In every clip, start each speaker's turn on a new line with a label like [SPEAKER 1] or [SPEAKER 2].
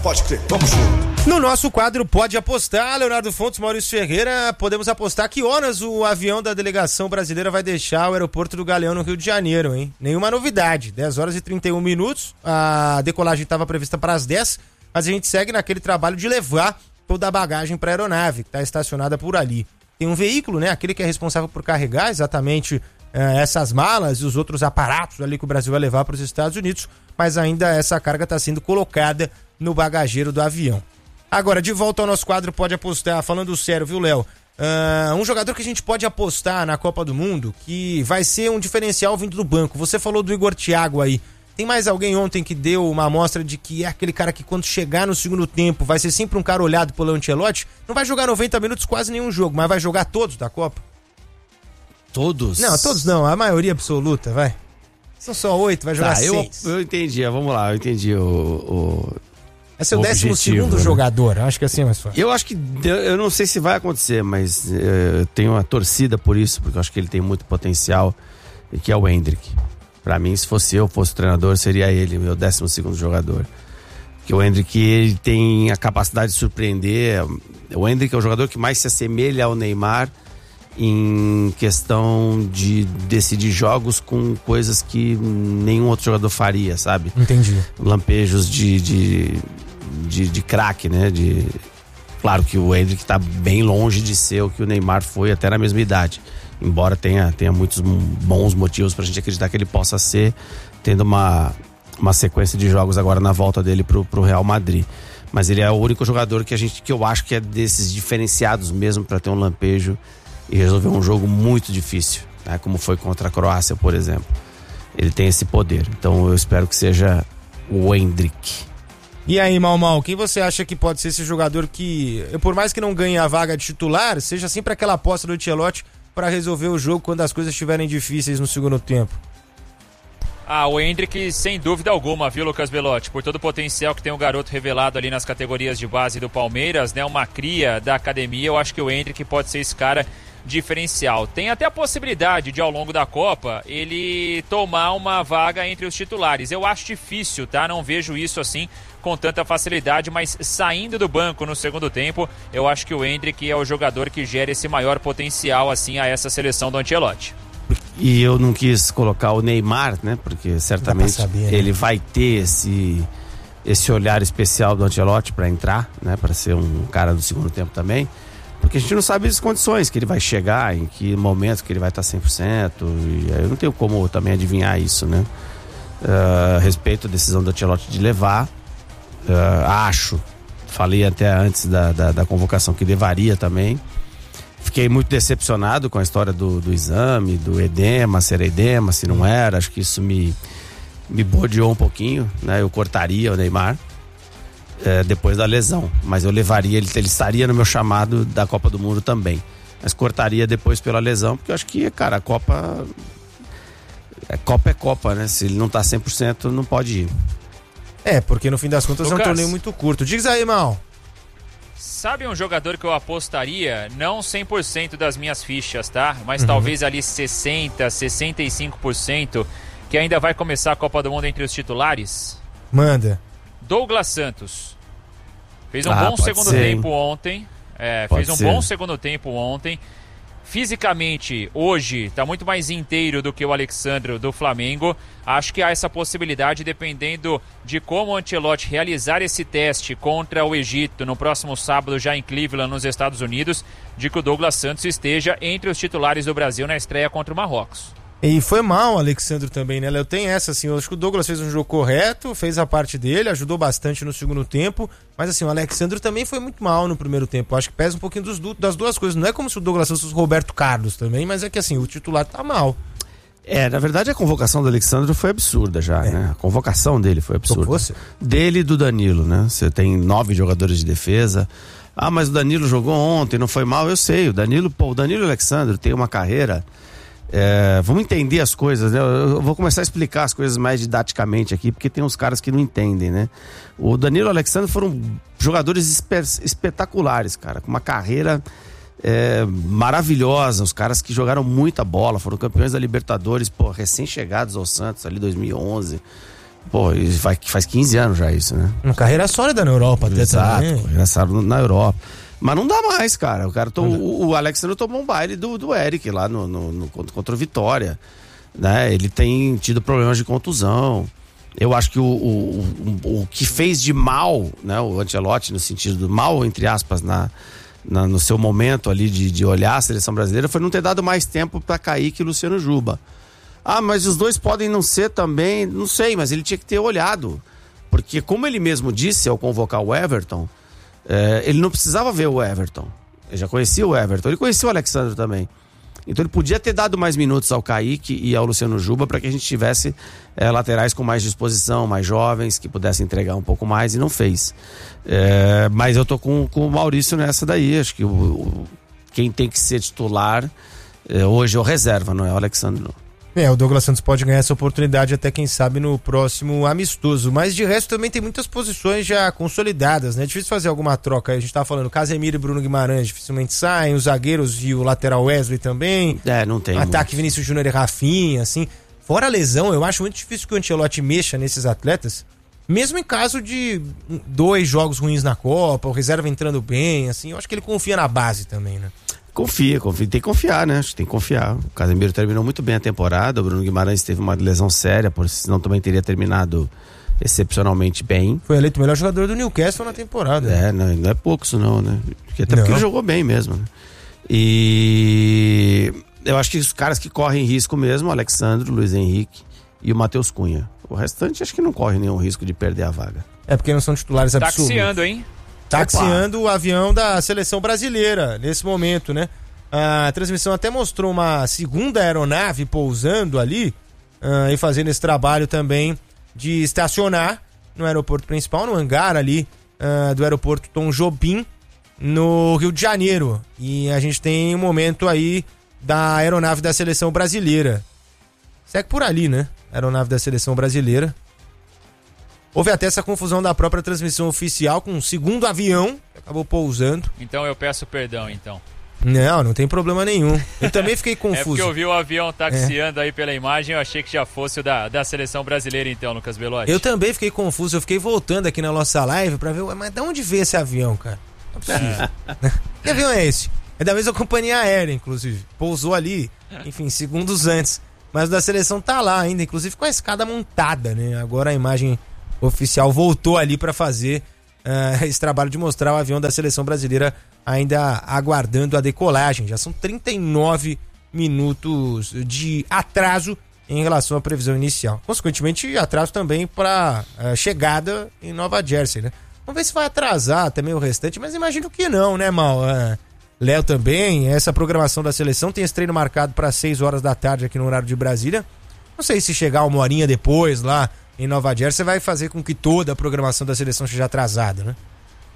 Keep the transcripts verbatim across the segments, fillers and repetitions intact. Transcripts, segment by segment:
[SPEAKER 1] Pode crer, vamos junto.
[SPEAKER 2] No nosso quadro Pode Apostar, Leonardo Fontes, Maurício Ferreira, podemos apostar que horas o avião da delegação brasileira vai deixar o aeroporto do Galeão no Rio de Janeiro, hein? Nenhuma novidade, dez horas e trinta e um minutos, a decolagem estava prevista para as dez, mas a gente segue naquele trabalho de levar toda a bagagem para a aeronave, que está estacionada por ali. Tem um veículo, né? Aquele que é responsável por carregar exatamente eh, essas malas e os outros aparatos ali que o Brasil vai levar para os Estados Unidos, mas ainda essa carga está sendo colocada no bagageiro do avião. Agora, de volta ao nosso quadro Pode Apostar, falando sério, viu, Léo? Uh, um jogador que a gente pode apostar na Copa do Mundo, que vai ser um diferencial vindo do banco. Você falou do Igor Thiago aí. Tem mais alguém ontem que deu uma amostra de que é aquele cara que quando chegar no segundo tempo vai ser sempre um cara olhado pelo Ancelotti? Não vai jogar noventa minutos quase nenhum jogo, mas vai jogar todos da Copa?
[SPEAKER 3] Todos?
[SPEAKER 2] Não, todos não, a maioria absoluta, vai. São só oito, vai jogar
[SPEAKER 3] tá,
[SPEAKER 2] seis.
[SPEAKER 3] Eu, eu entendi, vamos lá, eu entendi o... o...
[SPEAKER 2] É seu décimo segundo jogador, acho que assim é mais fácil.
[SPEAKER 3] Eu acho que, eu não sei se vai acontecer, mas eu tenho uma torcida por isso, porque eu acho que ele tem muito potencial, e que é o Endrick. Pra mim, se fosse eu, fosse o treinador, seria ele, meu décimo segundo jogador. Porque o Endrick, ele tem a capacidade de surpreender. O Endrick é o jogador que mais se assemelha ao Neymar em questão de decidir jogos com coisas que nenhum outro jogador faria, sabe?
[SPEAKER 2] Entendi.
[SPEAKER 3] Lampejos de... de de, de craque, né? De... Claro que o Endrick tá bem longe de ser o que o Neymar foi até na mesma idade, embora tenha, tenha muitos bons motivos pra gente acreditar que ele possa ser, tendo uma, uma sequência de jogos agora na volta dele pro, pro Real Madrid. Mas ele é o único jogador que a gente, que eu acho que é desses diferenciados mesmo pra ter um lampejo e resolver um jogo muito difícil, né? Como foi contra a Croácia, por exemplo. Ele tem esse poder, então eu espero que seja o Endrick.
[SPEAKER 2] E aí, Mal Mal, quem você acha que pode ser esse jogador que, por mais que não ganhe a vaga de titular, seja sempre aquela aposta do Ancelotti para resolver o jogo quando as coisas estiverem difíceis no segundo tempo?
[SPEAKER 4] Ah, o Endrick, sem dúvida alguma, viu, Lucas Belotti? Por todo o potencial que tem o garoto revelado ali nas categorias de base do Palmeiras, né? Uma cria da academia, eu acho que o Endrick pode ser esse cara diferencial. Tem até a possibilidade de, ao longo da Copa, ele tomar uma vaga entre os titulares. Eu acho difícil, tá? Não vejo isso assim com tanta facilidade, mas saindo do banco no segundo tempo, eu acho que o Endrick é o jogador que gera esse maior potencial assim a essa seleção do Ancelotti.
[SPEAKER 3] E eu não quis colocar o Neymar, né? Porque certamente saber, ele né? vai ter esse, esse olhar especial do Ancelotti para entrar, né? Para ser um cara do segundo tempo também. Porque a gente não sabe as condições que ele vai chegar, em que momento que ele vai estar cem por cento. E eu não tenho como também adivinhar isso, né? Uh, respeito a decisão do Ancelotti de levar. Uh, acho, falei até antes da, da, da convocação que levaria também. Fiquei muito decepcionado com a história do, do exame, do edema, se era edema, se não era. Acho que isso me, me bodeou um pouquinho, né? Eu cortaria o Neymar é, depois da lesão, mas eu levaria, ele, ele estaria no meu chamado da Copa do Mundo também, mas cortaria depois pela lesão, porque eu acho que, cara, a Copa é Copa é Copa, né? Se ele não tá cem por cento, não pode ir.
[SPEAKER 2] É, porque no fim das contas Lucas, é um torneio muito curto. Diz aí, Mal.
[SPEAKER 4] Sabe um jogador que eu apostaria, não cem por cento das minhas fichas, tá? Mas uhum. talvez ali sessenta, sessenta e cinco por cento, que ainda vai começar a Copa do Mundo entre os titulares?
[SPEAKER 2] Manda.
[SPEAKER 4] Douglas Santos. Fez um
[SPEAKER 3] ah,
[SPEAKER 4] bom segundo
[SPEAKER 3] ser,
[SPEAKER 4] tempo ontem. É, fez um ser. bom segundo tempo ontem. Fisicamente, hoje, está muito mais inteiro do que o Alexandro do Flamengo. Acho que há essa possibilidade, dependendo de como o Ancelotti realizar esse teste contra o Egito no próximo sábado, já em Cleveland, nos Estados Unidos, de que o Douglas Santos esteja entre os titulares do Brasil na estreia contra o Marrocos.
[SPEAKER 2] E foi mal o Alexandro também, né? Eu tenho essa, assim, eu acho que o Douglas fez um jogo correto, fez a parte dele, ajudou bastante no segundo tempo, mas assim, o Alexandro também foi muito mal no primeiro tempo. Eu acho que pesa um pouquinho dos, das duas coisas. Não é como se o Douglas fosse o Roberto Carlos também, mas é que assim, o titular tá mal.
[SPEAKER 3] É, na verdade a convocação do Alexandro foi absurda já, é. né? A convocação dele foi absurda.
[SPEAKER 2] Você?
[SPEAKER 3] Dele e do Danilo, né? Você tem nove jogadores de defesa. Ah, mas o Danilo jogou ontem, não foi mal, eu sei. O Danilo, pô, o Danilo e o Alexandro tem uma carreira... É, vamos entender as coisas, né? Eu vou começar a explicar as coisas mais didaticamente aqui, porque tem uns caras que não entendem, né? O Danilo e o Alexandre foram jogadores espe- espetaculares, cara, com uma carreira é, maravilhosa. Os caras que jogaram muita bola, foram campeões da Libertadores, pô, recém-chegados ao Santos ali em dois mil e onze. Pô, vai, faz quinze anos já isso, né?
[SPEAKER 2] Uma carreira sólida na Europa até
[SPEAKER 3] Exato,
[SPEAKER 2] também.
[SPEAKER 3] carreira sólida na Europa. Mas não dá mais, cara. O, cara to, o, o Alexandre tomou um baile do, do Eric lá no, no, no, contra o Vitória. Né? Ele tem tido problemas de contusão. Eu acho que o, o, o, o que fez de mal, né, o Ancelotti, no sentido do mal, entre aspas, na, na, no seu momento ali de, de olhar a seleção brasileira, foi não ter dado mais tempo para Kaique e Luciano Juba. Ah, mas os dois podem não ser também, não sei, mas ele tinha que ter olhado. Porque, como ele mesmo disse ao convocar o Everton, é, ele não precisava ver o Everton. Ele já conhecia o Everton, ele conhecia o Alexandre também. Então ele podia ter dado mais minutos ao Kaique e ao Luciano Juba para que a gente tivesse é, laterais com mais disposição, mais jovens, que pudessem entregar um pouco mais, e não fez. É, mas eu tô com, com o Maurício nessa daí. Acho que o, o, quem tem que ser titular é, hoje é o reserva, não é o Alexandre, não.
[SPEAKER 2] É, o Douglas Santos pode ganhar essa oportunidade até, quem sabe, no próximo amistoso. Mas de resto também tem muitas posições já consolidadas, né? É difícil fazer alguma troca. A gente tava falando, Casemiro e Bruno Guimarães dificilmente saem, os zagueiros e o lateral Wesley também.
[SPEAKER 3] É, não tem.
[SPEAKER 2] Ataque
[SPEAKER 3] muito.
[SPEAKER 2] Vinícius Júnior e Rafinha, assim. Fora a lesão, eu acho muito difícil que o Ancelotti mexa nesses atletas, mesmo em caso de dois jogos ruins na Copa, o reserva entrando bem, assim. Eu acho que ele confia na base também, né?
[SPEAKER 3] Confia, confia, tem que confiar, né? Acho que tem que confiar. O Casemiro terminou muito bem a temporada, o Bruno Guimarães teve uma lesão séria, por senão também teria terminado excepcionalmente bem.
[SPEAKER 2] Foi eleito o melhor jogador do Newcastle na temporada.
[SPEAKER 3] É, não, não é pouco isso não, né? Porque até não. Porque ele jogou bem mesmo, né? E eu acho que os caras que correm risco mesmo, o Alexandre, o Luiz Henrique e o Matheus Cunha. O restante acho que não corre nenhum risco de perder a vaga.
[SPEAKER 2] É porque não são titulares absolutos.
[SPEAKER 4] Taxiando, hein?
[SPEAKER 2] Taxiando o avião da seleção brasileira nesse momento, né? A transmissão até mostrou uma segunda aeronave pousando ali uh, e fazendo esse trabalho também de estacionar no aeroporto principal, no hangar ali uh, do aeroporto Tom Jobim, no Rio de Janeiro. E a gente tem um momento aí da aeronave da seleção brasileira. Segue por ali, né? Aeronave da seleção brasileira. Houve até essa confusão da própria transmissão oficial com um segundo avião que acabou pousando.
[SPEAKER 4] Então eu peço perdão, então.
[SPEAKER 2] Não, não tem problema nenhum. Eu também fiquei confuso.
[SPEAKER 4] É porque eu vi o avião taxiando é. aí pela imagem, eu achei que já fosse o da, da seleção brasileira, então, Lucas Belotti.
[SPEAKER 2] Eu também fiquei confuso, eu fiquei voltando aqui na nossa live pra ver, mas de onde veio esse avião, cara? Não é possível. Que avião é esse? É da mesma companhia aérea, inclusive. Pousou ali, enfim, segundos antes. Mas o da seleção tá lá ainda, inclusive com a escada montada, né? Agora a imagem oficial voltou ali para fazer uh, esse trabalho de mostrar o avião da seleção brasileira ainda aguardando a decolagem. Já são trinta e nove minutos de atraso em relação à previsão inicial. Consequentemente, atraso também para a chegada em Nova Jersey, né? Vamos ver se vai atrasar também o restante, mas imagino que não, né, Mal? Uh, Léo também, essa programação da seleção tem esse treino marcado para seis horas da tarde aqui no horário de Brasília. Não sei se chegar uma horinha depois lá em Nova Jersey vai fazer com que toda a programação da seleção seja atrasada, né?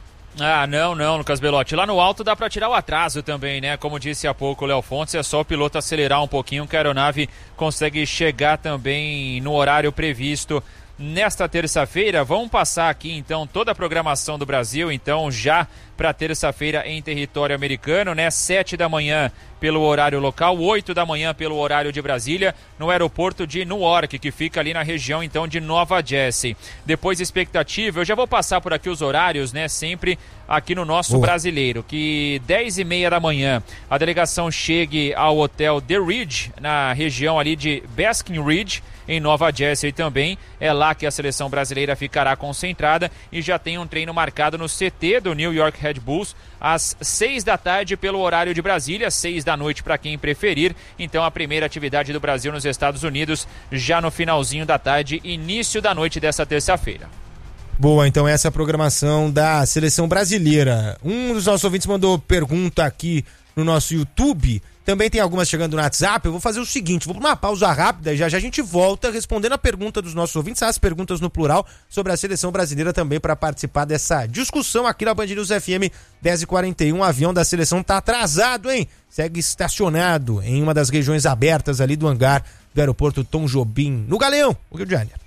[SPEAKER 4] Ah, não, não, Lucas Belotti. Lá no alto dá pra tirar o atraso também, né? Como disse há pouco o Léo Fontes, é só o piloto acelerar um pouquinho que a aeronave consegue chegar também no horário previsto. Nesta terça-feira, vamos passar aqui então toda a programação do Brasil, então já para terça-feira em território americano, né? Sete da manhã pelo horário local, oito da manhã pelo horário de Brasília, no aeroporto de Newark, que fica ali na região então de Nova Jersey. Depois, expectativa, eu já vou passar por aqui os horários, né? Sempre aqui no nosso Boa. brasileiro, que dez e meia da manhã a delegação chegue ao hotel The Ridge, na região ali de Basking Ridge, em Nova Jersey também. É lá que a seleção brasileira ficará concentrada e já tem um treino marcado no C T do New York Red Bulls às seis da tarde pelo horário de Brasília, seis da noite para quem preferir. Então a primeira atividade do Brasil nos Estados Unidos já no finalzinho da tarde, início da noite dessa terça-feira.
[SPEAKER 2] Boa, então essa é a programação da seleção brasileira. Um dos nossos ouvintes mandou pergunta aqui no nosso YouTube. Também tem algumas chegando no WhatsApp. Eu vou fazer o seguinte, vou para uma pausa rápida e já já a gente volta respondendo a pergunta dos nossos ouvintes, as perguntas no plural sobre a seleção brasileira também, para participar dessa discussão aqui na Band News F M dez e quarenta e um. O avião da seleção tá atrasado, hein? Segue estacionado em uma das regiões abertas ali do hangar do aeroporto Tom Jobim, no Galeão, o Rio de Janeiro.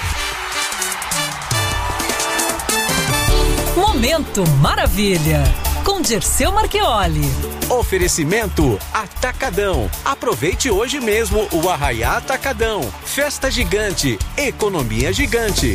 [SPEAKER 1] Momento Maravilha. com Dirceu Marchioli.
[SPEAKER 5] Oferecimento Atacadão. Aproveite hoje mesmo o Arraiá Atacadão. Festa gigante, economia gigante.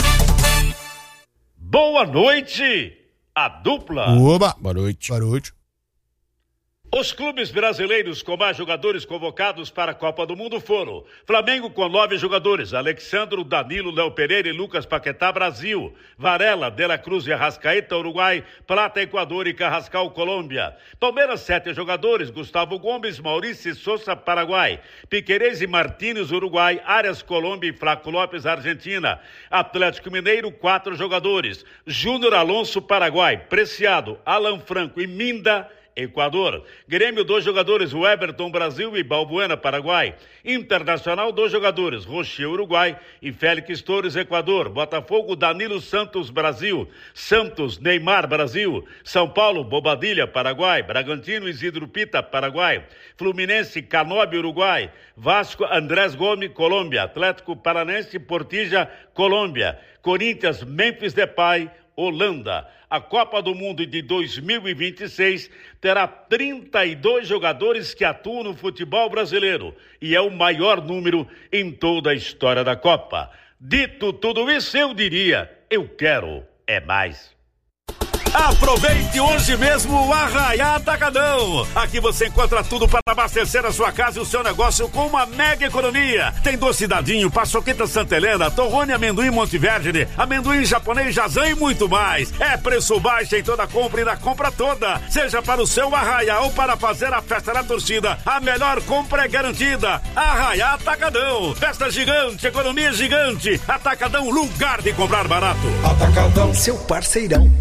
[SPEAKER 6] Boa noite, a dupla.
[SPEAKER 2] Oba, boa noite. Boa noite.
[SPEAKER 6] Os clubes brasileiros com mais jogadores convocados para a Copa do Mundo foram: Flamengo com nove jogadores, Alexandro, Danilo, Léo Pereira e Lucas Paquetá, Brasil; Varela, De La Cruz e Arrascaeta, Uruguai; Plata, Equador e Carrascal, Colômbia; Palmeiras, sete jogadores, Gustavo Gomes, Maurício Souza, Paraguai; Piquerez e Martínez, Uruguai; Arias, Colômbia e Flaco Lopes, Argentina; Atlético Mineiro, quatro jogadores, Júnior Alonso, Paraguai; Preciado, Alan Franco e Minda, Equador; Grêmio, dois jogadores, o Everton, Brasil e Balbuena, Paraguai; Internacional, dois jogadores, Rocher, Uruguai e Félix Torres, Equador; Botafogo, Danilo Santos, Brasil; Santos, Neymar, Brasil; São Paulo, Bobadilha, Paraguai; Bragantino, Isidro Pita, Paraguai; Fluminense, Canobi, Uruguai; Vasco, Andrés Gomes, Colômbia; Atlético Paranense, Portilla, Colômbia; Corinthians, Memphis Depay, Holanda. A Copa do Mundo de dois mil e vinte e seis terá trinta e dois jogadores que atuam no futebol brasileiro e é o maior número em toda a história da Copa. Dito tudo isso, eu diria, eu quero é mais.
[SPEAKER 7] Aproveite hoje mesmo o Arraiá Atacadão. Aqui você encontra tudo para abastecer a sua casa e o seu negócio com uma mega economia. Tem doce dadinho, paçoqueta Santa Helena, torrone amendoim Montevergine, amendoim japonês Jazan e muito mais. É preço baixo em toda compra e na compra toda. Seja para o seu Arraiá ou para fazer a festa da torcida, a melhor compra é garantida. Arraiá Atacadão. Festa gigante, economia gigante. Atacadão, lugar de comprar barato.
[SPEAKER 5] Atacadão, seu parceirão.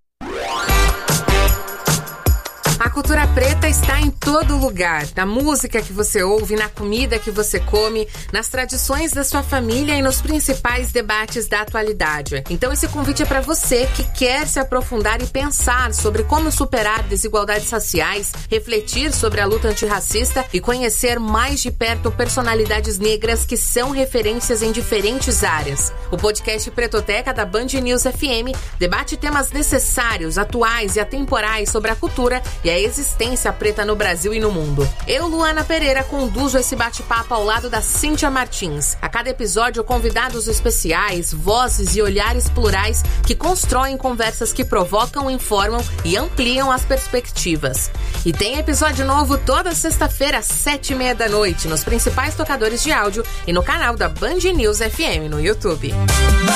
[SPEAKER 8] A cultura preta está em todo lugar, na música que você ouve, na comida que você come, nas tradições da sua família e nos principais debates da atualidade. Então esse convite é para você que quer se aprofundar e pensar sobre como superar desigualdades raciais, refletir sobre a luta antirracista e conhecer mais de perto personalidades negras que são referências em diferentes áreas. O podcast Pretoteca da Band News F M debate temas necessários, atuais e atemporais sobre a cultura e a existência preta no Brasil e no mundo. Eu, Luana Pereira, conduzo esse bate-papo ao lado da Cíntia Martins. A cada episódio, convidados especiais, vozes e olhares plurais que constroem conversas que provocam, informam e ampliam as perspectivas. E tem episódio novo toda sexta-feira às sete e meia da noite nos principais tocadores de áudio e no canal da Band News F M no YouTube.